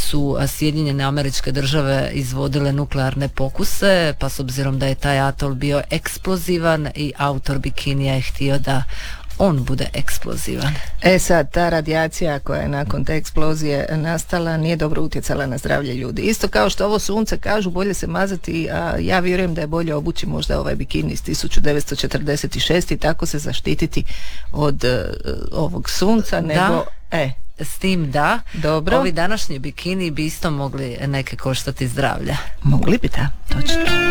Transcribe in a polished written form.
su Sjedinjene Američke Države izvodile nuklearne pokuse, pa s obzirom da je taj atol bio eksplozivan i autor bikinija je htio da on bude eksplozivan. Sad, ta radijacija koja je nakon te eksplozije nastala nije dobro utjecala na zdravlje ljudi. Isto kao što ovo sunce kažu, bolje se mazati, a ja vjerujem da je bolje obući možda ovaj bikini iz 1946 i tako se zaštititi od ovog sunca, nego... S tim da, dobro. Ovi današnji bikini bi isto mogli neke koštati zdravlja. Mogli bi, da, točno.